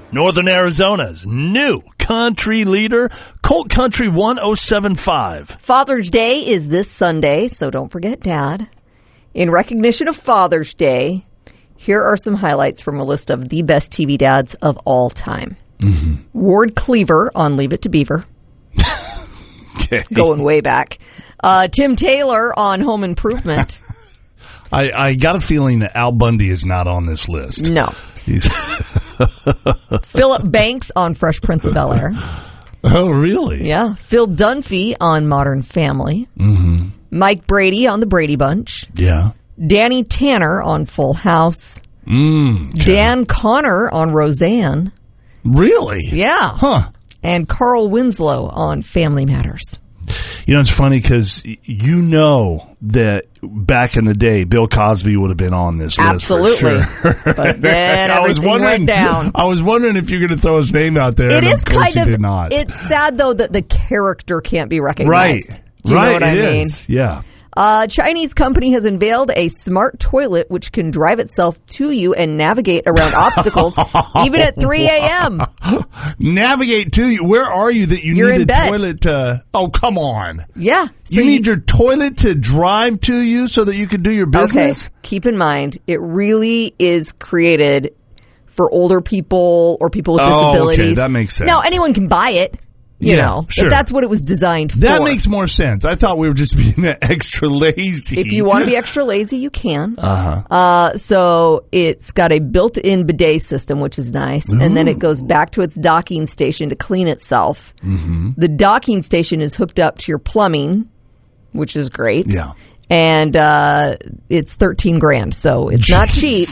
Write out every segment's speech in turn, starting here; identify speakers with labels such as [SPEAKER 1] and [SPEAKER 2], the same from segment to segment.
[SPEAKER 1] Northern Arizona's new country leader, Colt Country 1075.
[SPEAKER 2] Father's Day is this Sunday, so don't forget Dad. In recognition of Father's Day, here are some highlights from a list of the best TV dads of all time. Mm-hmm. Ward Cleaver on Leave It to Beaver.
[SPEAKER 1] Okay.
[SPEAKER 2] Going way back. Tim Taylor on Home Improvement.
[SPEAKER 1] I got a feeling that Al Bundy is not on this list.
[SPEAKER 2] No. Philip Banks on Fresh Prince of Bel-Air.
[SPEAKER 1] Oh, really?
[SPEAKER 2] Yeah. Phil Dunphy on Modern Family. Mm-hmm. Mike Brady on The Brady Bunch.
[SPEAKER 1] Yeah.
[SPEAKER 2] Danny Tanner on Full House.
[SPEAKER 1] Okay.
[SPEAKER 2] Dan Connor on Roseanne.
[SPEAKER 1] Really?
[SPEAKER 2] Yeah.
[SPEAKER 1] Huh.
[SPEAKER 2] And Carl Winslow on Family Matters.
[SPEAKER 1] You know, it's funny because you know that back in the day, Bill Cosby would have been on this list.
[SPEAKER 2] Absolutely.
[SPEAKER 1] For sure.
[SPEAKER 2] But then everything went down.
[SPEAKER 1] I was wondering if you're going to throw his name out there.
[SPEAKER 2] It is kind of,
[SPEAKER 1] did not.
[SPEAKER 2] It's sad, though, that the character can't be recognized.
[SPEAKER 1] Right.
[SPEAKER 2] Do you know what I mean?
[SPEAKER 1] Is. Yeah.
[SPEAKER 2] Chinese company has unveiled a smart toilet which can drive itself to you and navigate around obstacles even at 3 a.m.
[SPEAKER 1] Navigate to you. Where are you that
[SPEAKER 2] You're
[SPEAKER 1] need
[SPEAKER 2] in
[SPEAKER 1] a
[SPEAKER 2] bed.
[SPEAKER 1] toilet to... Oh, come on.
[SPEAKER 2] Yeah.
[SPEAKER 1] So you need your toilet to drive to you so that you can do your business?
[SPEAKER 2] Okay. Keep in mind, it really is created for older people or people with disabilities.
[SPEAKER 1] Okay. That makes sense.
[SPEAKER 2] Now, anyone can buy it. You know,
[SPEAKER 1] sure.
[SPEAKER 2] if that's what it was designed for.
[SPEAKER 1] That makes more sense. I thought we were just being extra lazy.
[SPEAKER 2] If you want to be extra lazy, you can. So it's got a built-in bidet system, which is nice. Ooh. And then it goes back to its docking station to clean itself. Mm-hmm. The docking station is hooked up to your plumbing, which is great.
[SPEAKER 1] Yeah.
[SPEAKER 2] And it's $13,000, so it's not cheap.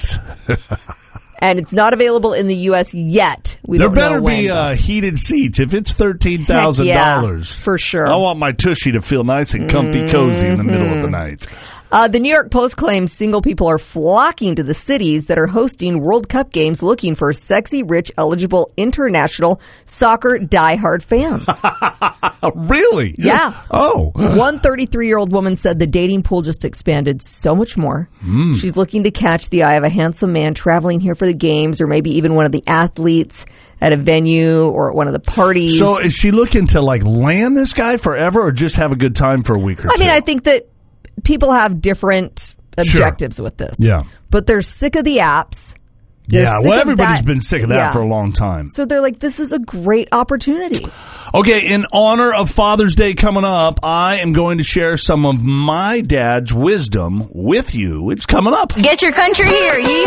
[SPEAKER 2] And it's not available in the U.S. yet.
[SPEAKER 1] There better be heated seats. If it's $13,000,
[SPEAKER 2] yeah, for sure.
[SPEAKER 1] I want my tushy to feel nice and comfy, cozy in the middle of the night.
[SPEAKER 2] The New York Post claims single people are flocking to the cities that are hosting World Cup games looking for sexy, rich, eligible international soccer diehard fans.
[SPEAKER 1] Really?
[SPEAKER 2] Yeah.
[SPEAKER 1] Oh.
[SPEAKER 2] One 33-year-old woman said the dating pool just expanded so much more. She's looking to catch the eye of a handsome man traveling here for the games or maybe even one of the athletes at a venue or at one of the parties.
[SPEAKER 1] So is she looking to land this guy forever or just have a good time for a week or two?
[SPEAKER 2] I mean, I think that people have different objectives with this.
[SPEAKER 1] Yeah.
[SPEAKER 2] But they're sick of the apps.
[SPEAKER 1] Everybody's been sick of that for a long time.
[SPEAKER 2] So they're like, this is a great opportunity.
[SPEAKER 1] Okay, in honor of Father's Day coming up, I am going to share some of my dad's wisdom with you. It's coming up.
[SPEAKER 3] Get your country here.